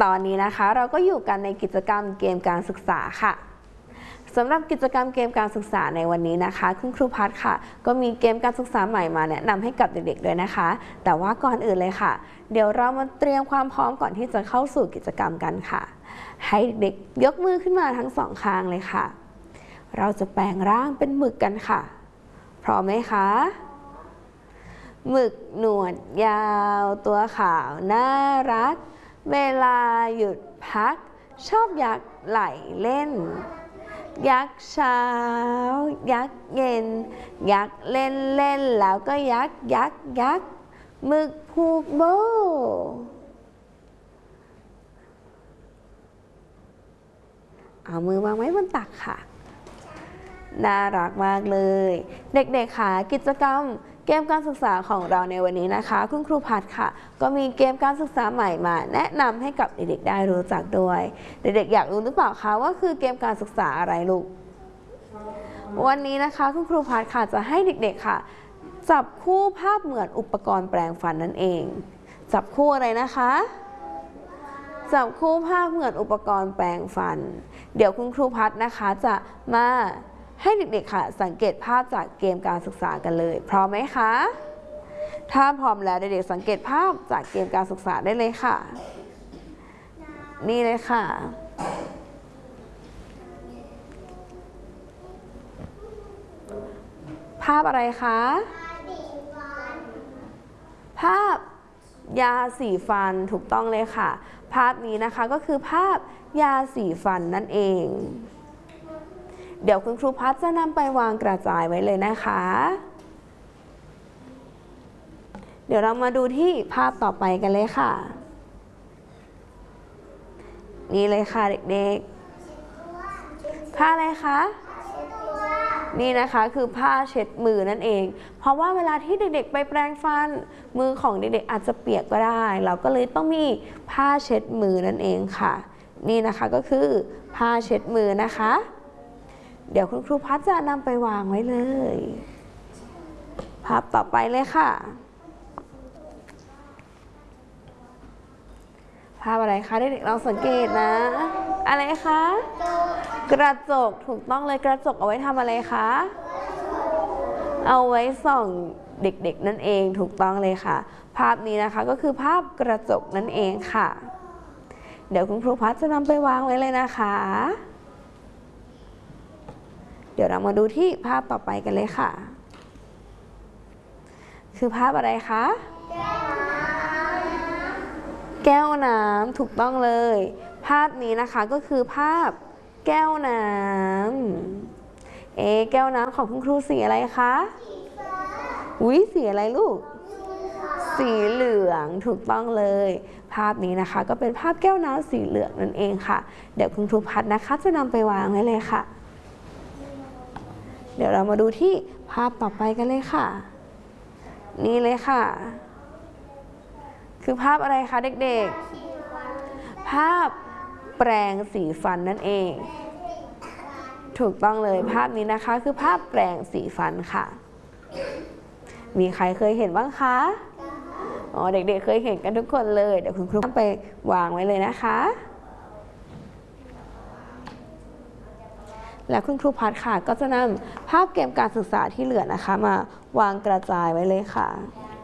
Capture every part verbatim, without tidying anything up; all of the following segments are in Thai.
ตอนนี้นะคะเราก็อยู่กันในกิจกรรมเกมการศึกษาค่ะสำหรับกิจกรรมเกมการศึกษาในวันนี้นะคะคุณครูพัฒน์ค่ะก็มีเกมการศึกษาใหม่มาแนะนำให้กับเด็กๆด้วยนะคะแต่ว่าก่อนอื่นเลยค่ะเดี๋ยวเรามาเตรียมความพร้อมก่อนที่จะเข้าสู่กิจกรรมกันค่ะให้เด็กๆยกมือขึ้นมาทั้งสองข้างเลยค่ะเราจะแปลงร่างเป็นหมึกกันค่ะพร้อมไหมคะหมึกหนวดยาวตัวขาวน่ารักเวลาหยุดพักชอบยักไหลเล่นยักเช้ายักเย็นยักเล่นเล่นแล้วก็ยักยักยักหมึกผูกโบเอามือวางไว้บนตักค่ะน่ารักมากเลยเด็กๆค่ะกิจกรรมเกมการศึกษาของเราในวันนี้นะคะคุณครูพัฒน์ค่ะก็มีเกมการศึกษาใหม่มาแนะนำให้กับเด็กๆได้รู้จักด้วยเด็กๆอยากรู้หรือเปล่าคะว่าคือเกมการศึกษาอะไรลูกวันนี้นะคะคุณครูพัฒน์ค่ะจะให้เด็กๆค่ะจับคู่ภาพเหมือนอุปกรณ์แปรงฟันนั่นเองจับคู่อะไรนะคะจับคู่ภาพเหมือนอุปกรณ์แปรงฟันเดี๋ยวคุณครูพัฒน์นะคะจะมาให้เด็กๆค่ะสังเกตภาพจากเกมการศึกษากันเลยพร้อมไหมคะถ้าพร้อมแล้วเด็กๆสังเกตภาพจากเกมการศึกษาได้เลยค่ะนี่เลยค่ะภาพอะไรคะภาพยาสีฟันถูกต้องเลยค่ะภาพนี้นะคะก็คือภาพยาสีฟันนั่นเองเดี๋ยวคุณครูพัฒน์จะนำไปวางกระจายไว้เลยนะคะเดี๋ยวเรามาดูที่ภาพต่อไปกันเลยค่ะนี่เลยค่ะเด็กๆผ้าอะไรคะนี่นะคะคือผ้าเช็ดมือนั่นเองเพราะว่าเวลาที่เด็กๆไปแปรงฟันมือของเด็กๆอาจจะเปียกก็ได้เราก็เลยต้องมีผ้าเช็ดมือนั่นเองค่ะนี่นะคะก็คือผ้าเช็ดมือนะคะเดี๋ยวคุณครูพัฒน์จะนำไปวางไว้เลยภาพต่อไปเลยค่ะภาพอะไรคะเด็กๆลองสังเกตนะอะไรคะกระจกถูกต้องเลยกระจกเอาไว้ทำอะไรคะเอาไว้ส่องเด็กๆนั่นเองถูกต้องเลยค่ะภาพนี้นะคะก็คือภาพกระจกนั่นเองค่ะเดี๋ยวคุณครูพัฒน์จะนำไปวางไว้เลยนะคะเดี๋ยวเรามาดูที่ภาพต่อไปกันเลยค่ะคือภาพอะไรคะแก้วน้ำถูกต้องเลยภาพนี้นะคะก็คือภาพแก้วน้ำเอ๊ะแก้วน้ำของคุณครูสีอะไรคะอุ๊ยสีอะไรลูกสีเหลืองถูกต้องเลยภาพนี้นะคะก็เป็นภาพแก้วน้ำสีเหลืองนั่นเองค่ะเดี๋ยวคุณครูพัฒน์นะคะจะนำไปวางไว้เลยค่ะเดี๋ยวเรามาดูที่ภาพต่อไปกันเลยค่ะนี่เลยค่ะคือภาพอะไรคะเด็กๆภาพแปรงสีฟันนั่นเองถูกต้องเลยภาพนี้นะคะคือภาพแปรงสีฟันค่ะมีใครเคยเห็นบ้างคะอ๋อเด็กๆเคยเห็นกันทุกคนเลยเดี๋ยวคุณครูไปวางไว้เลยนะคะและคุณครูพัฒน์ค่ะก็จะนำภาพเกมการศึกษาที่เหลือนะคะมาวางกระจายไว้เลยค่ะ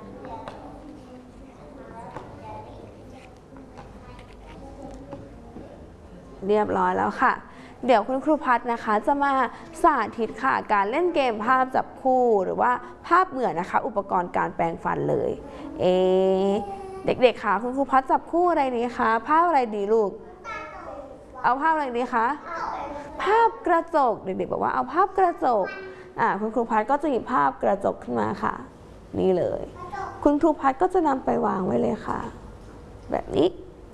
เรียบร้อยแล้วค่ะเดี๋ยวคุณครูพัฒน์นะคะจะมาสาธิตค่ะการเล่นเกมภาพจับคู่หรือว่าภาพเหมือนนะคะอุปกรณ์การแปรงฟันเลยเอเด็กๆค่ะคุณครูพัฒน์จับคู่อะไรดีคะภาพอะไรดีลูกเอาภาพอะไรดีคะภาพกระจกเด็กๆบอกว่าเอาภาพกระจกอ่าคุณครูพัฒน์ก็จะหยิบภาพกระจกขึ้นมาค่ะนี่เลยคุณครูพัฒน์ก็จะนำไปวางไว้เลยค่ะแบบนี้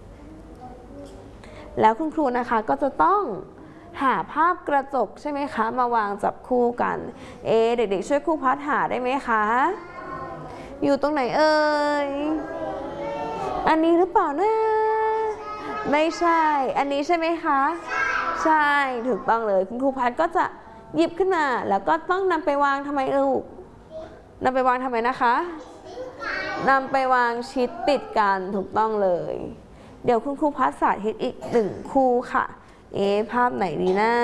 แล้วคุณครูนะคะก็จะต้องหาภาพกระจกใช่ไหมคะมาวางจับคู่กันเอเด็กๆช่วยครูพัฒน์หาได้ไหมคะอยู่ตรงไหนเอ่ยอันนี้หรือเปล่านะไม่ใช่อันนี้ใช่ไหมคะใช่ถูกต้องเลยคุณครูพัฒน์ก็จะหยิบขึ้นมาแล้วก็ต้องนำไปวางทำไมลูกนำไปวางทำไมนะคะนำไปวางชิดติดกันถูกต้องเลยเดี๋ยวคุณครูพัฒสาธิตอีกหนึ่งคู่ค่ะ เอ๊ะภาพไหนดีนะ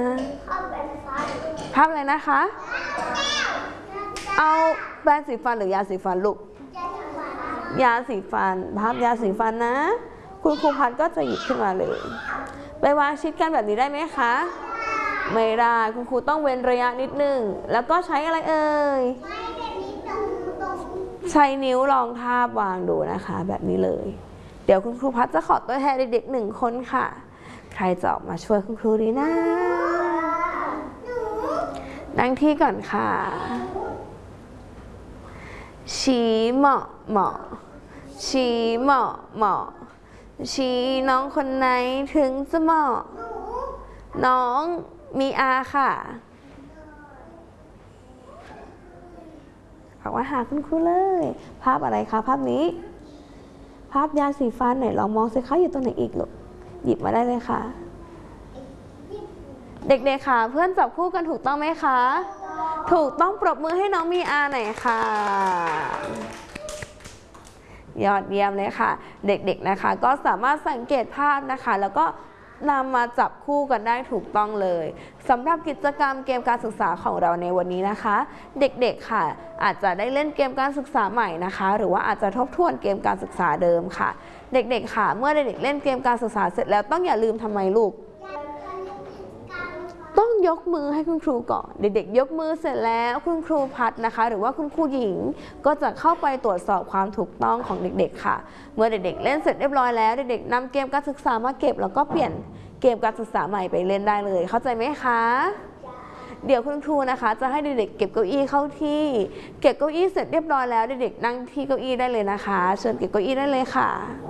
ภาพอะไรนะคะ เอาแปรงสีฟันหรือยาสีฟันลูกยาสีฟันภาพยาสีฟันนะคุณครูพัฒก็จะหยิบขึ้นมาเลยไปวางชิดกันแบบนี้ได้ไหมคะไม่ได้คุณครูต้องเว้นระยะนิดนึงแล้วก็ใช้อะไรเอ่ยใช้นิ้วลองทาบวางดูนะคะแบบนี้เลยเดี๋ยวคุณครูพัฒจะขอตัวแทนเด็กๆหนึ่งคนค่ะใครจะออกมาช่วยคุณครูดีนะนั่งที่ก่อนค่ะชี้เหมาะเหมาะชี้เหมาะเหมาะชี้น้องคนไหนถึงจะเหมาะน้องมีอาค่ะบอกว่าหาคุณครูเลยภาพอะไรคะภาพนี้ภาพยาสีฟันไหนลองมองสิคะอยู่ตรงไหนอีกลูกหยิบมาได้เลยค่ะเด็กๆค่ะเพื่อนจับคู่กันถูกต้องไหมคะถูกต้องปรบมือให้น้องมีอาหน่อยค่ะยอดเยี่ยมเลยค่ะเด็กๆนะคะก็สามารถสังเกตภาพนะคะแล้วก็นำมาจับคู่กันได้ถูกต้องเลยสำหรับกิจกรรมเกมการศึกษาของเราในวันนี้นะคะเด็กๆค่ะอาจจะได้เล่นเกมการศึกษาใหม่นะคะหรือว่าอาจจะทบทวนเกมการศึกษาเดิมค่ะเด็กๆค่ะเมื่อเด็กๆเล่นเกมการศึกษาเสร็จแล้วต้องอย่าลืมทำไมลูกต้องยกมือให้คุณครูก่อนเด็กๆยกมือเสร็จแล้วคุณครูพัฒนะคะหรือว่าคุณครูหญิงก็จะเข้าไปตรวจสอบความถูกต้องของเด็กๆค่ะเมื่อเด็กๆเล่นเสร็จเรียบร้อยแล้วเด็กๆนำเกมการศึกษามาเก็บแล้วก็เปลี่ยนเกมการศึกษาใหม่ไปเล่นได้เลยเข้าใจไหมคะเดี๋ยวคุณครูนะคะจะให้เด็กๆเก็บเก้าอี้เข้าที่เก็บเก้าอี้เสร็จเรียบร้อยแล้วเด็กๆนั่งที่เก้าอี้ได้เลยนะคะเชิญเก็บเก้าอี้ได้เลยค่ะ